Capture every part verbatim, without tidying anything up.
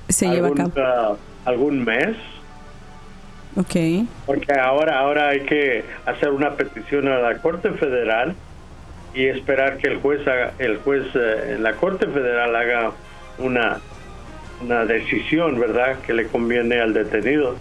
se lleva a cabo? Uh, algún mes. Okay. Porque ahora ahora hay que hacer una petición a la Corte Federal y esperar que el juez haga, el juez eh, la Corte Federal haga una una decisión, ¿verdad?, que le conviene al detenido.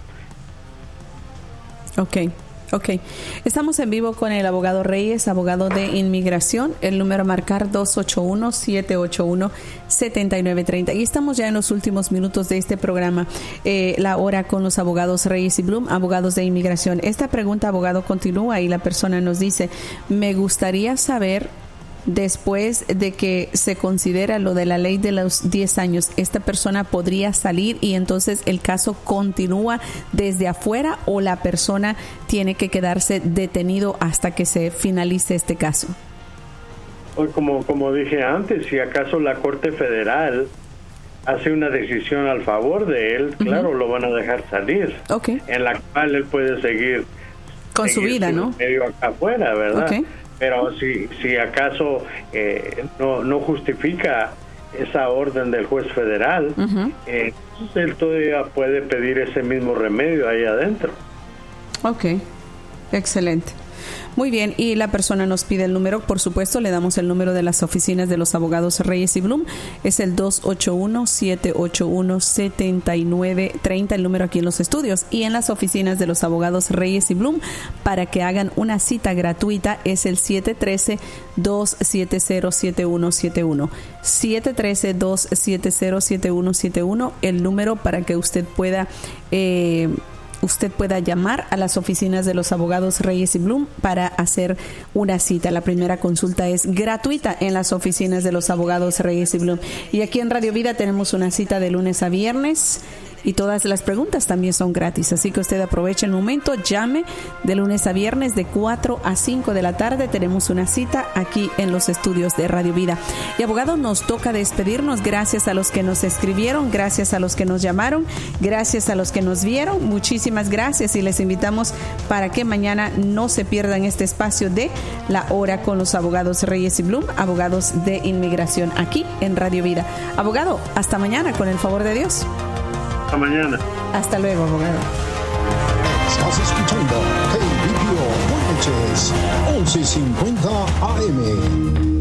Okay. Ok, estamos en vivo con el abogado Reyes, abogado de inmigración. El número a marcar dos ocho uno, siete ocho uno, siete nueve tres cero. Y estamos ya en los últimos minutos de este programa, eh, la hora con los abogados Reyes y Blum, abogados de inmigración. Esta pregunta, abogado, continúa y la persona nos dice: me gustaría saber, después de que se considera lo de la ley de los diez años, ¿esta persona podría salir y entonces el caso continúa desde afuera, o la persona tiene que quedarse detenido hasta que se finalice este caso? Pues como, como dije antes, si acaso la Corte Federal hace una decisión al favor de él, uh-huh, claro, lo van a dejar salir. Okay. En la cual él puede seguir con seguir su vida, ¿no? Medio acá afuera, ¿verdad? Okay. Pero si si acaso eh, no no justifica esa orden del juez federal, uh-huh, eh, él todavía puede pedir ese mismo remedio ahí adentro. Ok, excelente. Muy bien, y la persona nos pide el número, por supuesto, le damos el número de las oficinas de los abogados Reyes y Blum, es el dos ocho uno, siete ocho uno, siete nueve tres cero, el número aquí en los estudios, y en las oficinas de los abogados Reyes y Blum, para que hagan una cita gratuita, es el siete uno tres, dos siete cero, siete uno siete uno, siete uno tres, dos siete cero, siete uno siete uno, el número para que usted pueda eh, usted pueda llamar a las oficinas de los abogados Reyes y Blum para hacer una cita. La primera consulta es gratuita en las oficinas de los abogados Reyes y Blum. Y aquí en Radio Vida tenemos una cita de lunes a viernes y todas las preguntas también son gratis. Así que usted aproveche el momento, llame de lunes a viernes de cuatro a cinco de la tarde. Tenemos una cita aquí en los estudios de Radio Vida. Y abogado, nos toca despedirnos. Gracias a los que nos escribieron, gracias a los que nos llamaron, gracias a los que nos vieron. Muchísimas gracias y les invitamos para que mañana no se pierdan este espacio de La Hora con los abogados Reyes y Blum, abogados de inmigración, aquí en Radio Vida. Abogado, hasta mañana, con el favor de Dios. Hasta mañana. Hasta luego, abogado. Estás escuchando K B P O Guayches, once cincuenta A M.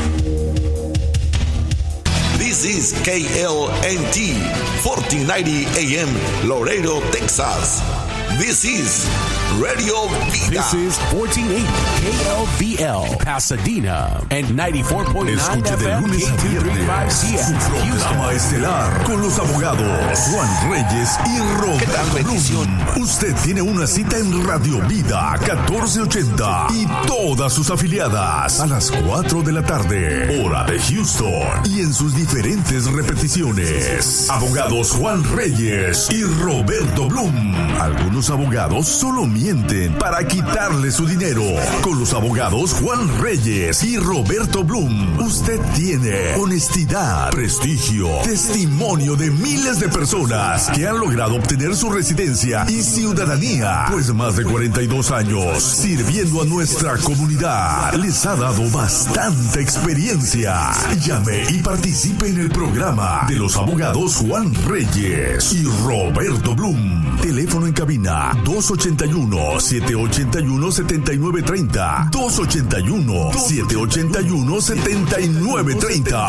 This is K L N T, fourteen ninety A M, Laredo, Texas. This is Radio Vida. This is fourteen eighty K L V L, Pasadena, and ninety-four point nine Escuche de lunes a viernes su programa estelar con los abogados Juan Reyes y Roberto Blum. Usted tiene una cita en Radio Vida catorce ochenta y todas sus afiliadas a las cuatro de la tarde, hora de Houston, y en sus diferentes repeticiones. Abogados Juan Reyes y Roberto Blum. Algunos abogados solo mienten para quitarle su dinero. Con los abogados Juan Reyes y Roberto Blum, usted tiene honestidad, prestigio, testimonio de miles de personas que han logrado obtener su residencia y ciudadanía, pues más de cuarenta y dos años sirviendo a nuestra comunidad les ha dado bastante experiencia. Llame y participe en el programa de los abogados Juan Reyes y Roberto Blum. Teléfono en cabina dos ocho uno, siete ocho uno, siete nueve tres cero, dos ocho uno, siete ocho uno, siete nueve tres cero.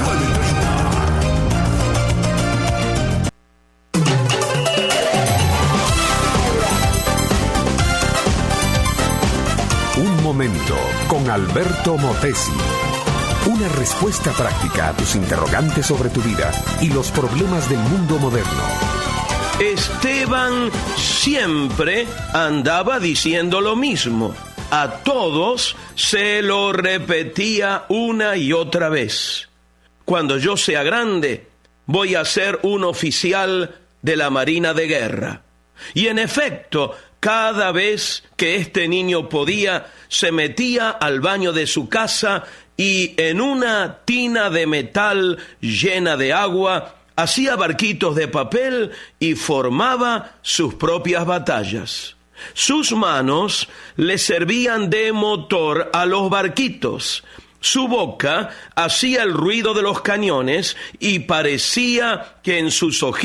Un momento con Alberto Motesi. Una respuesta práctica a tus interrogantes sobre tu vida y los problemas del mundo moderno. Esteban siempre andaba diciendo lo mismo. A todos se lo repetía una y otra vez. Cuando yo sea grande, voy a ser un oficial de la Marina de Guerra. Y en efecto, cada vez que este niño podía, se metía al baño de su casa y en una tina de metal llena de agua, hacía barquitos de papel y formaba sus propias batallas. Sus manos le servían de motor a los barquitos. Su boca hacía el ruido de los cañones y parecía que en sus ojitos